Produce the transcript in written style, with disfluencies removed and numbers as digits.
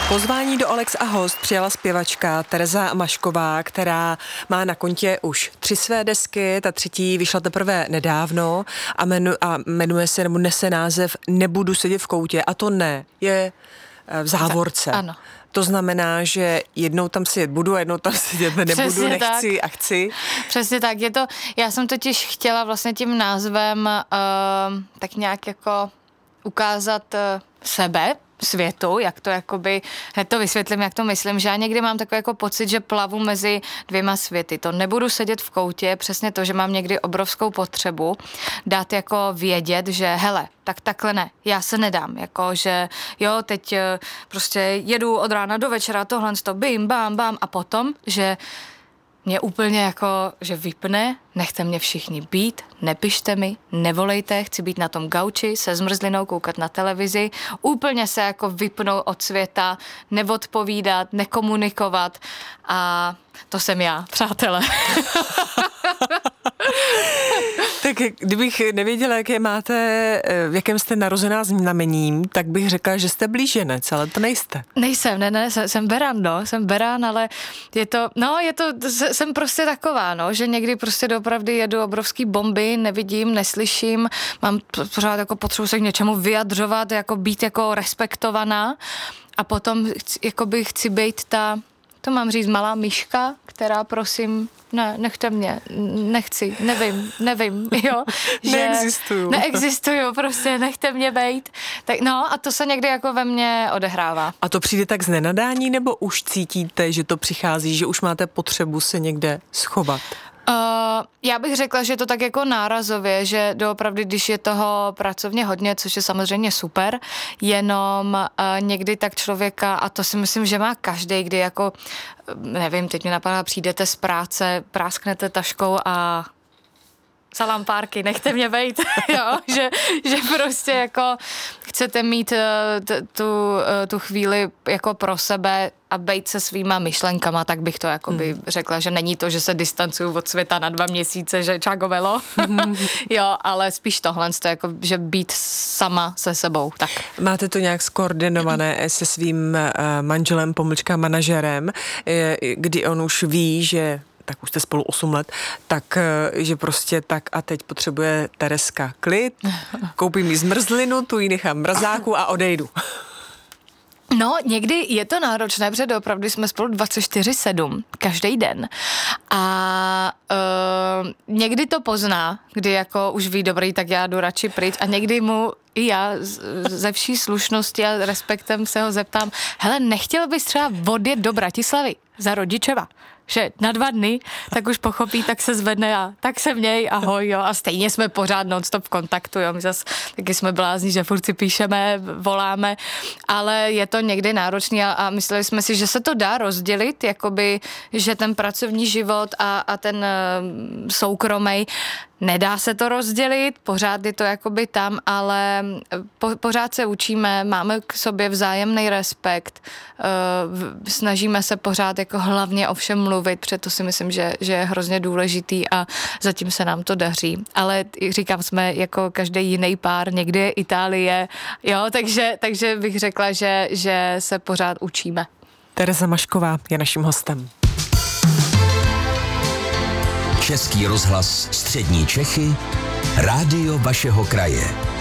Pozvání do Alex a host přijala zpěvačka Tereza Mašková, která má na kontě už 3 své desky, ta 3. vyšla teprve nedávno a jmenuje se, nebo nese název Nebudu sedět v koutě, a to ne, je v závorce. Ano. To znamená, že jednou tam sedět budu a jednou tam sedět nebudu, Přesně nechci tak. a chci. Přesně tak, je to, já jsem totiž chtěla vlastně tím názvem tak nějak jako ukázat sebe, světu, jak to jakoby, hned to vysvětlím, jak to myslím, že já někdy mám takový jako pocit, že plavu mezi 2 světy. To nebudu sedět v koutě, přesně to, že mám někdy obrovskou potřebu dát jako vědět, že hele, tak takhle ne, já se nedám, jako že jo, teď prostě jedu od rána do večera, tohle to bim, bam, bam a potom, že mě úplně jako, že vypne, nechte mě všichni být, nepište mi, nevolejte, chci být na tom gauči se zmrzlinou, koukat na televizi, úplně se jako vypnout od světa, neodpovídat, nekomunikovat a to jsem já, přátelé. Tak kdybych nevěděla, jaké máte, v jakém jste narozená znamením, tak bych řekla, že jste blíženec, ale to nejste. Nejsem, ne, jsem beran, no, jsem beran, ale jsem prostě taková, no, že někdy prostě doopravdy jedu obrovský bomby, nevidím, neslyším, mám pořád jako potřebu se k něčemu vyjadřovat, jako být jako respektovaná a potom chci být to mám říct, malá myška, která prosím, ne, nechte mě, nechci, nevím, jo. Že neexistuju, prostě nechte mě bejt. Tak no a to se někdy jako ve mně odehrává. A to přijde tak z nenadání, nebo už cítíte, že to přichází, že už máte potřebu se někde schovat? Já bych řekla, že to tak jako nárazově, že doopravdy, když je toho pracovně hodně, což je samozřejmě super, jenom někdy tak člověka, a to si myslím, že má každý, kdy jako, nevím, teď mi napadá, přijdete z práce, prásknete taškou a salám párky, nechte mě bejt, jo, že prostě jako chcete mít tu chvíli jako pro sebe a bejt se svýma myšlenkama, tak bych to jakoby řekla, že není to, že se distancuju od světa na 2 měsíce, že čagovelo, jo, ale spíš tohle, jako, že být sama se sebou, tak. Máte to nějak skoordinované se svým manželem, / manažerem, kdy on už ví, že tak už jste spolu 8 let, tak, že prostě tak a teď potřebuje Terezka klid, koupím jí zmrzlinu, tu ji nechám v mrazáku a odejdu. No, někdy je to náročné, protože opravdu jsme spolu 24/7, každý den. A někdy to pozná, kdy jako už ví, dobrý, tak já jdu radši pryč a někdy mu i já ze vší slušnosti a respektem se ho zeptám, hele, nechtěl bys třeba odjet do Bratislavy za rodičeva? Že na 2 dny, tak už pochopí, tak se zvedne a tak se měj, ahoj, jo. A stejně jsme pořád non-stop v kontaktu, jo. My zase taky jsme blázni, že furt si píšeme, voláme, ale je to někdy náročný a mysleli jsme si, že se to dá rozdělit, jakoby, že ten pracovní život a ten soukromej, nedá se to rozdělit, pořád je to jakoby tam, ale pořád se učíme, máme k sobě vzájemný respekt, snažíme se pořád jako hlavně o všem mluvit, protože to si myslím, že je hrozně důležitý a zatím se nám to daří. Ale říkám, jsme jako každý jiný pár, někdy je Itálie, jo, takže bych řekla, že se pořád učíme. Tereza Mašková je naším hostem. Český rozhlas Střední Čechy, rádio vašeho kraje.